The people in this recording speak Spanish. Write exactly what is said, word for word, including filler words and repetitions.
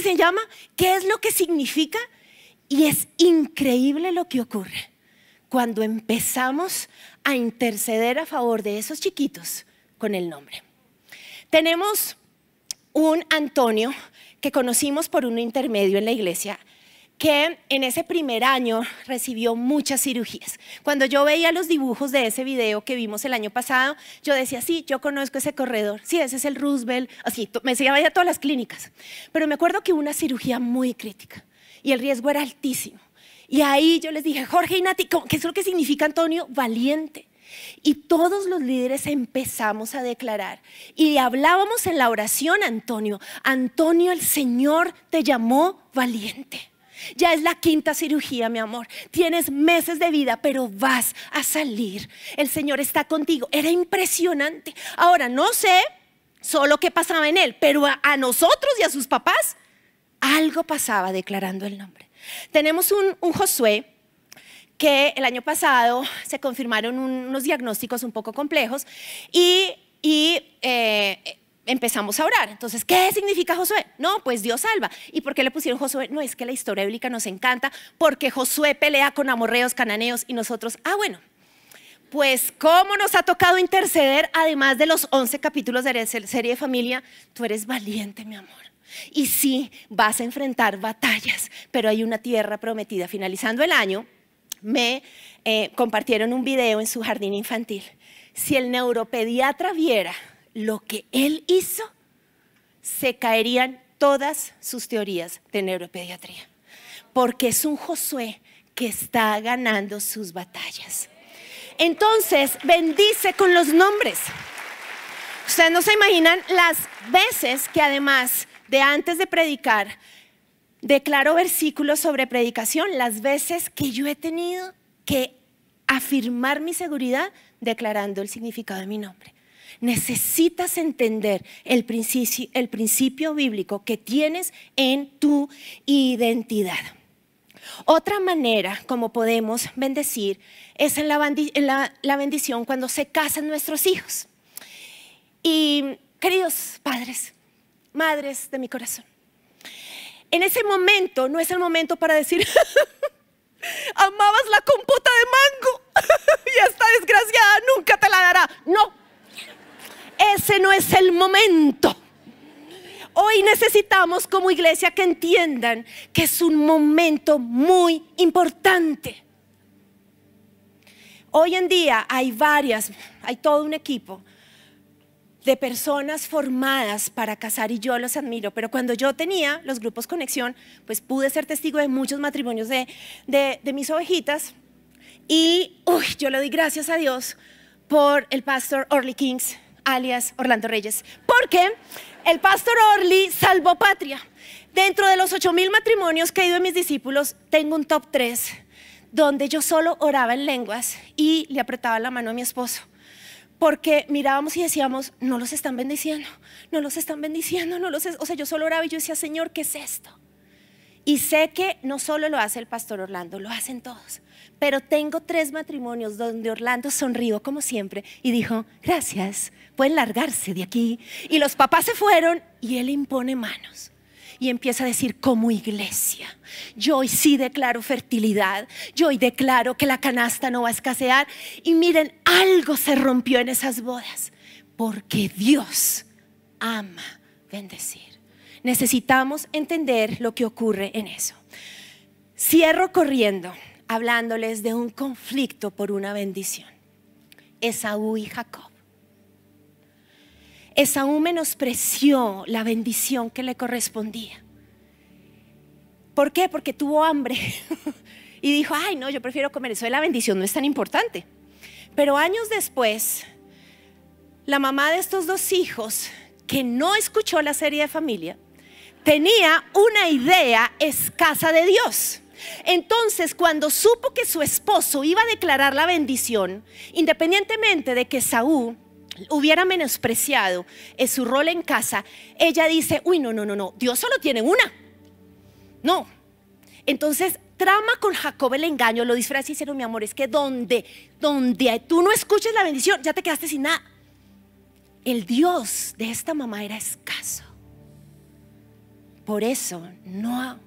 se llama? ¿Qué es lo que significa? Y es increíble lo que ocurre cuando empezamos a interceder a favor de esos chiquitos con el nombre. Tenemos un Antonio que conocimos por un intermedio en la iglesia, que en ese primer año recibió muchas cirugías. Cuando yo veía los dibujos de ese video que vimos el año pasado, yo decía, sí, yo conozco ese corredor, sí, ese es el Roosevelt, así, me decía, vaya a todas las clínicas. Pero me acuerdo que hubo una cirugía muy crítica y el riesgo era altísimo. Y ahí yo les dije, Jorge y Nati, ¿qué es lo que significa Antonio? Valiente. Y todos los líderes empezamos a declarar y hablábamos en la oración, Antonio, Antonio, el Señor te llamó valiente. Ya es la quinta cirugía, mi amor. Tienes meses de vida, pero vas a salir. El Señor está contigo. Era impresionante. Ahora, no sé solo qué pasaba en él, pero a, a nosotros y a sus papás, algo pasaba declarando el nombre. Tenemos un, un Josué que el año pasado se confirmaron un, unos diagnósticos un poco complejos y, y eh, empezamos a orar. Entonces, ¿qué significa Josué? No, pues Dios salva. ¿Y por qué le pusieron Josué? No, es que la historia bíblica nos encanta porque Josué pelea con amorreos, cananeos y nosotros, ah bueno, pues cómo nos ha tocado interceder además de los once capítulos de la serie de familia. Tú eres valiente, mi amor. Y sí, vas a enfrentar batallas, pero hay una tierra prometida. Finalizando el año, me eh, compartieron un video en su jardín infantil. Si el neuropediatra viera lo que él hizo, se caerían todas sus teorías de neuropediatría, porque es un Josué que está ganando sus batallas. Entonces, bendice con los nombres. Ustedes no se imaginan las veces que además de antes de predicar, declaro versículos sobre predicación, las veces que yo he tenido que afirmar mi seguridad declarando el significado de mi nombre. Necesitas entender el principio, el principio bíblico que tienes en tu identidad. Otra manera como podemos bendecir es en la, en la, la bendición cuando se casan nuestros hijos. Y queridos padres, madres de mi corazón, en ese momento no es el momento para decir amabas la compota de mango y esta desgraciada nunca te la dará. No, ese no es el momento. Hoy necesitamos como iglesia que entiendan que es un momento muy importante. Hoy en día hay varias, hay todo un equipo de personas formadas para casar y yo los admiro, pero cuando yo tenía los grupos Conexión, pues pude ser testigo de muchos matrimonios de, de, de mis ovejitas y uy, yo le doy gracias a Dios por el pastor Orly Kings, alias Orlando Reyes, porque el pastor Orly salvó patria. Dentro de los ocho mil matrimonios que he ido de mis discípulos, tengo un top tres donde yo solo oraba en lenguas y le apretaba la mano a mi esposo. Porque mirábamos y decíamos, no los están bendiciendo, no los están bendiciendo, no los es... O sea, yo solo oraba y yo decía, Señor, ¿qué es esto? Y sé que no solo lo hace el pastor Orlando, lo hacen todos. Pero tengo tres matrimonios donde Orlando sonrió como siempre y dijo, gracias, pueden largarse de aquí. Y los papás se fueron y él impone manos. Y empieza a decir, como iglesia, yo hoy sí declaro fertilidad, yo hoy declaro que la canasta no va a escasear. Y miren, algo se rompió en esas bodas, porque Dios ama bendecir. Necesitamos entender lo que ocurre en eso. Cierro corriendo, hablándoles de un conflicto por una bendición. Esaú y Jacob. Esaú menospreció la bendición que le correspondía. ¿Por qué? Porque tuvo hambre y dijo, ay no, yo prefiero comer eso de la bendición, no es tan importante. Pero años después, la mamá de estos dos hijos, que no escuchó la serie de familia, tenía una idea escasa de Dios. Entonces, cuando supo que su esposo iba a declarar la bendición, independientemente de que Esaú hubiera menospreciado en su rol en casa, ella dice, uy, no, no, no, no, Dios solo tiene una. No. Entonces trama con Jacob el engaño, lo disfraza y dice, no, mi amor, es que donde, donde tú no escuches la bendición, ya te quedaste sin nada. El Dios de esta mamá era escaso. Por eso no